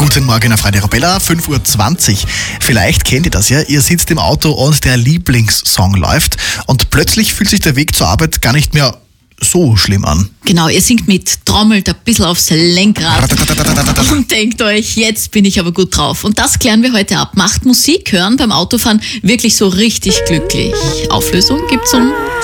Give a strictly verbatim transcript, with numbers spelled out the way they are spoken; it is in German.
Guten Morgen auf Radio Arabella, fünf Uhr zwanzig. Vielleicht kennt ihr das ja, ihr sitzt im Auto und der Lieblingssong läuft und plötzlich fühlt sich der Weg zur Arbeit gar nicht mehr so schlimm an. Genau, ihr singt mit, trommelt ein bisschen aufs Lenkrad und denkt euch, jetzt bin ich aber gut drauf. Und das klären wir heute ab. Macht Musik hören beim Autofahren wirklich so richtig glücklich? Auflösung gibt's um